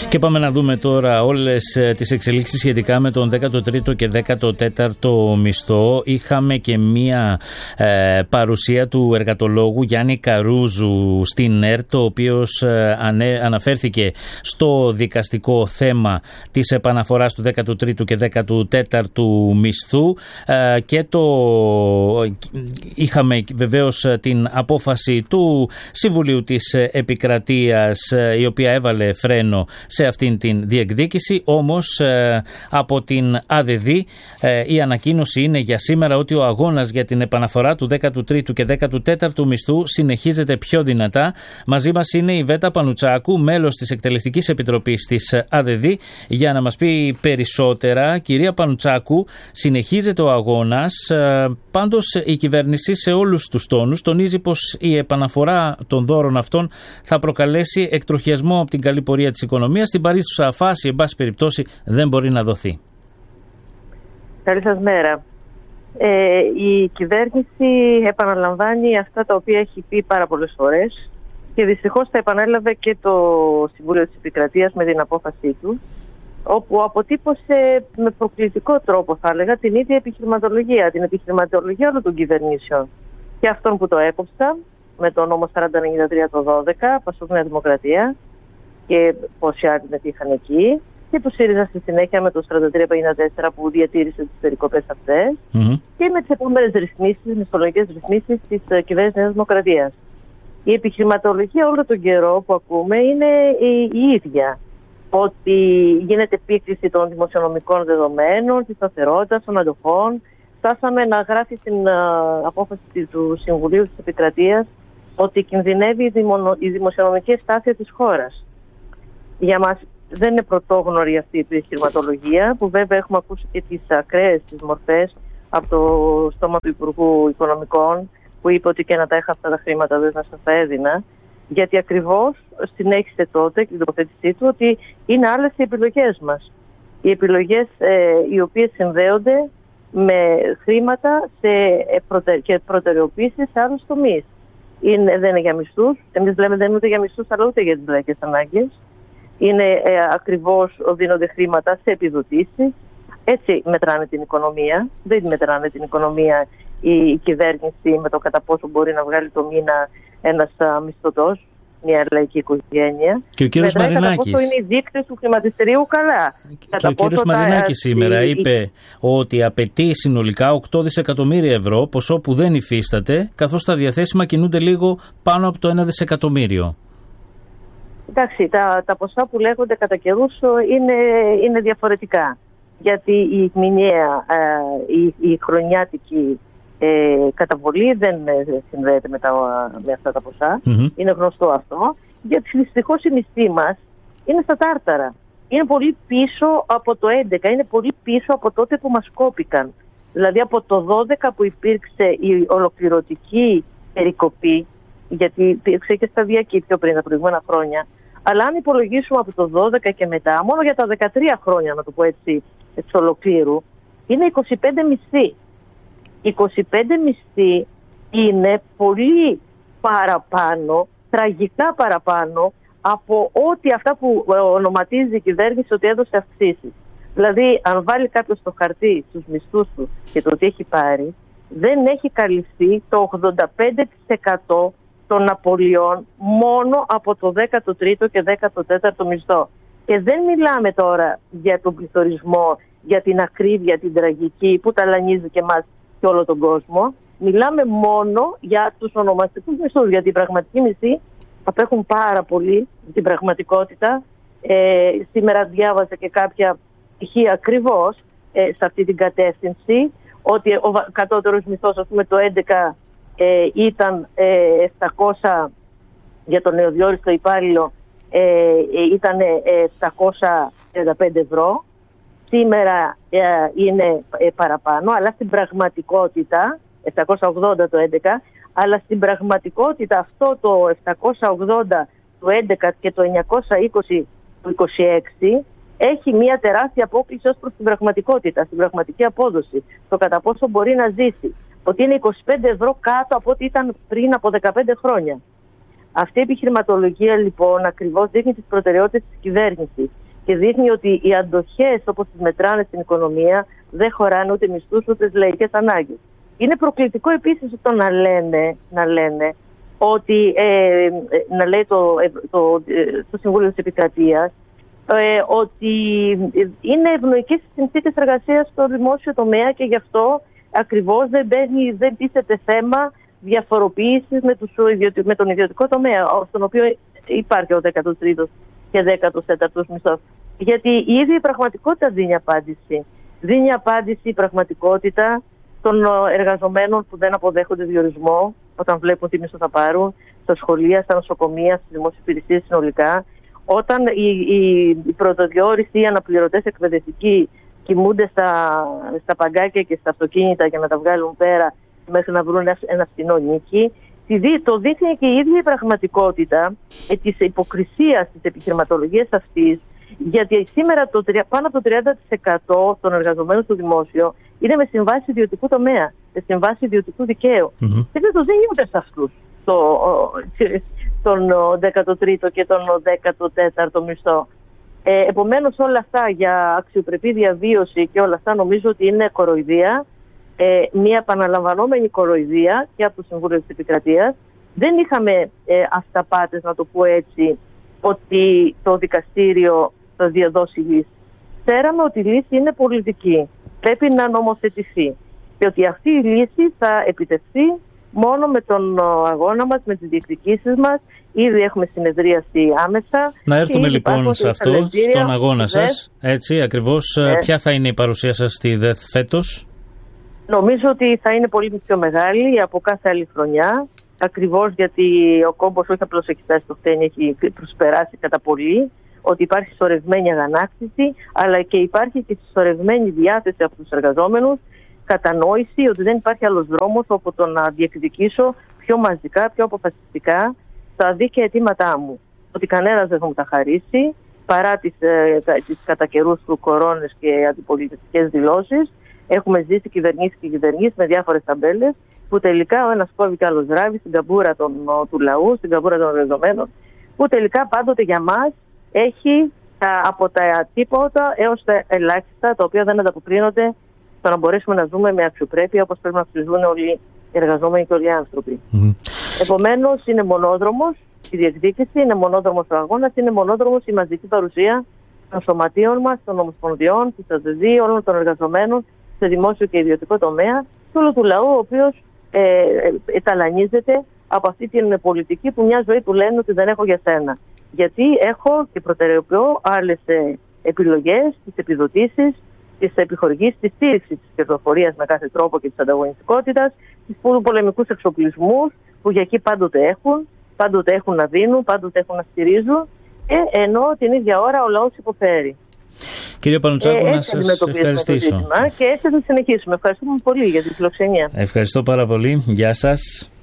Και πάμε να δούμε τώρα όλες τις εξελίξεις σχετικά με τον 13ο και 14ο μισθό. Είχαμε και μία παρουσία του εργατολόγου Γιάννη Καρούζου στην ΕΡΤ, ο οποίος αναφέρθηκε στο δικαστικό θέμα της επαναφοράς του 13ου και 14ου μισθού και είχαμε βεβαίως την απόφαση του Συμβουλίου της Επικρατείας, η οποία έβαλε φρένο σε αυτήν την διεκδίκηση. Όμως από την ΑΔΔ η ανακοίνωση είναι για σήμερα ότι ο αγώνας για την επαναφορά του 13ου και 14ου μισθού συνεχίζεται πιο δυνατά. Μαζί μας είναι η Βέτα Πανουτσάκου, μέλος της Εκτελεστικής Επιτροπής της ΑΔΔ, για να μας πει περισσότερα. Κυρία Πανουτσάκου, συνεχίζεται ο αγώνας. Πάντως η κυβέρνηση σε όλους τους τόνους τονίζει πως η επαναφορά των δώρων αυτών θα προκαλέσει εκτροχιασμό από την καλή πορεία της οικονομίας. Στην παρούσα φάση, εν πάση περιπτώσει, δεν μπορεί να δοθεί. Καλή σας μέρα. Η κυβέρνηση επαναλαμβάνει αυτά τα οποία έχει πει πάρα πολλές φορές και δυστυχώς τα επανέλαβε και το Συμβούλιο της Επικρατείας με την απόφασή του, όπου αποτύπωσε με προκλητικό τρόπο, θα έλεγα, την ίδια επιχειρηματολογία, την επιχειρηματολογία όλων των κυβερνήσεων και αυτών που το έκοψαν με το νόμο 4093 το 12, Πασόκ Νέα Δημοκρατία, και πόσοι άλλοι μετήχαν εκεί, και του ΣΥΡΙΖΑ στη συνέχεια με το 4354 που διατήρησε τις περικοπές αυτές, και με τις επόμενες ρυθμίσεις, μισθολογικές ρυθμίσεις της κυβέρνησης Νέας Δημοκρατίας. Η επιχειρηματολογία όλο τον καιρό που ακούμε είναι η ίδια. Ότι γίνεται επίκληση των δημοσιονομικών δεδομένων, της σταθερότητας, των αντοχών. Φτάσαμε να γράφει στην απόφαση του Συμβουλίου της Επικρατείας ότι κινδυνεύει η δημοσιονομική ευστάθεια της χώρας. Για μας δεν είναι πρωτόγνωρη αυτή η επιχειρηματολογία, που βέβαια έχουμε ακούσει και τις ακραίες τις μορφές από το στόμα του Υπουργού Οικονομικών, που είπε ότι και να τα είχα αυτά τα χρήματα δεν θα σας τα έδινα. Γιατί ακριβώς συνέχισε τότε και την τοποθέτησή του ότι είναι άλλες οι επιλογές μας. Οι επιλογές οι οποίες συνδέονται με χρήματα και προτεραιοποίησεις σε άλλους τομείς. Δεν είναι για μισθούς. Εμείς λέμε δεν είναι ούτε για μισθούς, αλλά ούτε για τις λαϊκές ανάγκες. Είναι ακριβώς δίνονται χρήματα σε επιδοτήσεις. Έτσι μετράνε την οικονομία. Δεν μετράνε την οικονομία η κυβέρνηση με το κατά πόσο μπορεί να βγάλει το μήνα ένας μισθωτός, μια λαϊκή οικογένεια. Και ο κύριος Μαρινάκης. Κατά πόσο είναι οι δείκτες του χρηματιστηρίου καλά. Και ο κύριος Μαρινάκης σήμερα είπε ότι απαιτεί συνολικά 8 δισεκατομμύρια ευρώ, ποσό που δεν υφίσταται, καθώς τα διαθέσιμα κινούνται λίγο πάνω από το 1 δισεκατομμύριο. Εντάξει, τα ποσά που λέγονται κατά καιρούς είναι διαφορετικά. Γιατί η μηνιαία, η χρονιάτικη καταβολή δεν συνδέεται με αυτά τα ποσά. Είναι γνωστό αυτό. Γιατί δυστυχώς η μισθή μας είναι στα τάρταρα. Είναι πολύ πίσω από το 2011, είναι πολύ πίσω από τότε που μας κόπηκαν. Δηλαδή από το 2012 που υπήρξε η ολοκληρωτική περικοπή, γιατί υπήρξε και σταδιακή πιο πριν τα προηγούμενα χρόνια. Αλλά αν υπολογίσουμε από το 2012 και μετά, μόνο για τα 13 χρόνια, να το πω έτσι, εξ ολοκλήρου, είναι 25 μισθοί. 25 μισθοί είναι πολύ παραπάνω, τραγικά παραπάνω, από ό,τι αυτά που ονοματίζει η κυβέρνηση ότι έδωσε αυξήσεις. Δηλαδή, αν βάλει κάποιος στο χαρτί τους μισθούς του και το τι έχει πάρει, δεν έχει καλυφθεί το 85% των απολειών μόνο από το 13ο και 14ο μισθό. Και δεν μιλάμε τώρα για τον πληθωρισμό, για την ακρίβεια, την τραγική που ταλανίζει και εμάς και όλο τον κόσμο. Μιλάμε μόνο για τους ονομαστικούς μισθούς, γιατί οι πραγματικοί μισθοί απέχουν πάρα πολύ την πραγματικότητα. Σήμερα διάβαζα και κάποια στοιχεία ακριβώς σε αυτή την κατεύθυνση, ότι ο κατώτερος μισθός, ας πούμε, το 2011 ήταν 700 για τον νεοδιόριστο υπάλληλο, ήταν 735 ευρώ. Σήμερα είναι παραπάνω, αλλά στην πραγματικότητα, 780 το 11, αλλά στην πραγματικότητα αυτό το 780 του 11 και το 920 του 26 έχει μια τεράστια απόκληση ως προς την πραγματικότητα, στην πραγματική απόδοση, το κατά πόσο μπορεί να ζήσει. Ότι είναι 25 ευρώ κάτω από ό,τι ήταν πριν από 15 χρόνια. Αυτή η επιχειρηματολογία λοιπόν ακριβώς δείχνει τις προτεραιότητες της κυβέρνησης και δείχνει ότι οι αντοχές όπως τις μετράνε στην οικονομία δεν χωράνε ούτε μισθούς ούτε τις λαϊκές ανάγκες. Είναι προκλητικό επίσης το να λένε ότι να λέει το Συμβούλιο της Επικρατείας ότι είναι ευνοϊκές οι συνθήκες εργασίας στο δημόσιο τομέα και γι' αυτό ακριβώς δεν τίθεται θέμα διαφοροποίησης με τον ιδιωτικό τομέα, στον οποίο υπάρχει ο 13ος και 14ος μισθός. Γιατί η ίδια η πραγματικότητα δίνει απάντηση. Δίνει απάντηση η πραγματικότητα των εργαζομένων που δεν αποδέχονται διορισμό όταν βλέπουν τι μισθό θα πάρουν, στα σχολεία, στα νοσοκομεία, στις δημόσιες υπηρεσίες συνολικά. Όταν οι πρωτοδιόριστοι, οι αναπληρωτές εκπαιδευτικοί κοιμούνται στα παγκάκια και στα αυτοκίνητα για να τα βγάλουν πέρα μέχρι να βρουν ένα φθηνό νίκη. Το δείχνει και η ίδια η πραγματικότητα της υποκρισίας της επιχειρηματολογίας αυτής, γιατί σήμερα πάνω από το 30% των εργαζομένων στο δημόσιο είναι με συμβάσει ιδιωτικού τομέα, με συμβάσει ιδιωτικού δικαίου. Και δεν το δίνει ούτε σε αυτούς τον 13ο και τον 14ο μισθό. Επομένως όλα αυτά για αξιοπρεπή διαβίωση και όλα αυτά νομίζω ότι είναι κοροϊδία, μια επαναλαμβανόμενη κοροϊδία και από το Συμβούλιο της Επικρατείας. Δεν είχαμε αυταπάτες, να το πω έτσι, ότι το δικαστήριο θα διαδώσει λύση. Ξέραμε ότι η λύση είναι πολιτική, πρέπει να νομοθετηθεί και ότι αυτή η λύση θα επιτευχθεί μόνο με τον αγώνα μας, με τις διεκδικήσεις μας. Ήδη έχουμε συνεδρίαση άμεσα. Να έρθουμε λοιπόν σε αυτό, στον αγώνα σας. Έτσι, ακριβώς, ποια θα είναι η παρουσία σας στη ΔΕΘ φέτος? Νομίζω ότι θα είναι πολύ πιο μεγάλη από κάθε άλλη χρονιά. Ακριβώς γιατί ο κόμπος όχι απλώς έχει φτάσει στο χτένι, έχει προσπεράσει κατά πολύ. Ότι υπάρχει συσσωρευμένη αγανάκτηση, αλλά και υπάρχει και συσσωρευμένη διάθεση από τους εργαζόμενους, κατανόηση ότι δεν υπάρχει άλλος δρόμος όπου το να διεκδικήσω πιο μαζικά, πιο αποφασιστικά τα δίκαια αιτήματά μου. Ότι κανένας δεν θα μου τα χαρίσει, παρά τις κατά καιρούς του κορώνες και αντιπολιτευτικές δηλώσεις. Έχουμε ζήσει κυβερνήσεις και κυβερνήσεις με διάφορες ταμπέλες, που τελικά ο ένας κόβει και άλλος ράβει στην καμπούρα του λαού, στην καμπούρα των εργαζομένων, που τελικά πάντοτε για μας έχει από τα τίποτα έως τα ελάχιστα, τα οποία δεν ανταποκρίνονται στο να μπορέσουμε να ζούμε με αξιοπρέπεια όπως πρέπει να ζουν όλοι οι εργαζόμενοι και όλοι οι άνθρωποι. Επομένως, είναι μονόδρομος η διεκδίκηση, είναι μονόδρομος ο αγώνας, είναι μονόδρομος η μαζική παρουσία των σωματείων μας, των ομοσπονδιών, της ΑΔΔ, όλων των εργαζομένων σε δημόσιο και ιδιωτικό τομέα και όλου του λαού, ο οποίος ταλανίζεται από αυτή την πολιτική που μια ζωή του λένε ότι δεν έχω για σένα. Γιατί έχω και προτεραιοποιώ άλλες επιλογές, τις επιδοτήσεις, τις επιχορηγήσεις, τη στήριξη της κερδοφορίας με κάθε τρόπο και της ανταγωνιστικότητας, τις πολεμικούς εξοπλισμούς που για εκεί πάντοτε έχουν να δίνουν, πάντοτε έχουν να στηρίζουν, ενώ την ίδια ώρα ο λαός υποφέρει. Κύριε Πανουτσάκου, να σας ευχαριστήσω. Και έτσι θα συνεχίσουμε. Ευχαριστούμε πολύ για την φιλοξενία. Ευχαριστώ πάρα πολύ. Γεια σας.